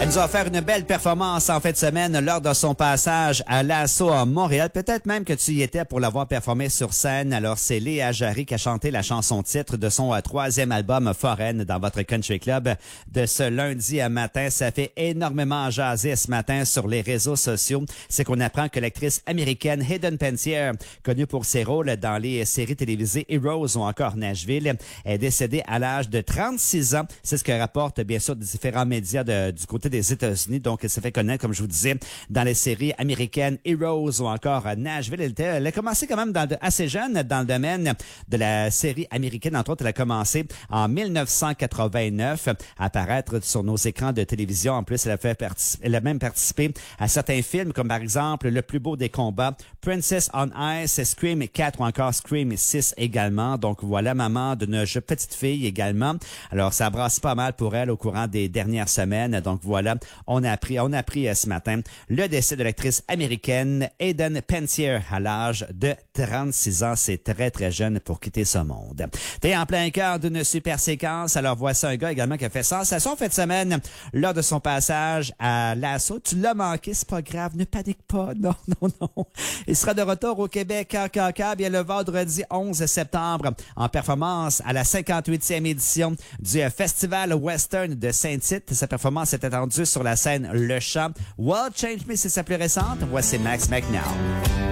Elle nous a offert une belle performance en fin de semaine lors de son passage à l'Assaut à Montréal. Peut-être même que tu y étais pour l'avoir performé sur scène. Alors, c'est Léa Jarry qui a chanté la chanson titre de son troisième album Foreign dans votre Country Club de ce lundi à matin. Ça fait énormément jaser ce matin sur les réseaux sociaux. C'est qu'on apprend que l'actrice américaine Hayden Panettiere, connue pour ses rôles dans les séries télévisées Heroes ou encore Nashville, est décédée à l'âge de 36 ans. C'est ce que rapportent bien sûr différents médias du côté des États-Unis. Donc, elle s'est fait connaître, comme je vous disais, dans les séries américaines Heroes ou encore Nashville. Elle a commencé quand même assez jeune dans le domaine de la série américaine. Entre autres, elle a commencé en 1989 à apparaître sur nos écrans de télévision. En plus, elle a même participé à certains films, comme par exemple Le plus beau des combats, Princess on Ice, Scream 4 ou encore Scream 6 également. Donc, voilà, maman d'une petite fille également. Alors, ça brasse pas mal pour elle au courant des dernières semaines. Donc, voilà, on a appris ce matin le décès de l'actrice américaine Hayden Panettiere à l'âge de 36 ans. C'est très, très jeune pour quitter ce monde. T'es en plein cœur d'une super séquence. Alors, voici un gars également qui a fait sensation en fin de semaine lors de son passage à l'Assaut. Tu l'as manqué, c'est pas grave, ne panique pas. Non, non, non. Il sera de retour au Québec bien le vendredi 11 septembre en performance à la 58e édition du Festival Western de Saint-Tite. Sa performance est attendue sur la scène Le Champ. World Change Me, c'est sa plus récente. Voici Max McNown.